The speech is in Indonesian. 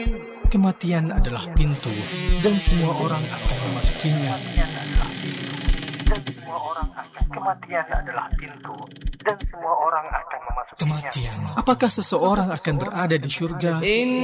Kematian adalah pintu, dan semua orang akan memasukinya. Kematian, apakah seseorang akan berada di surga?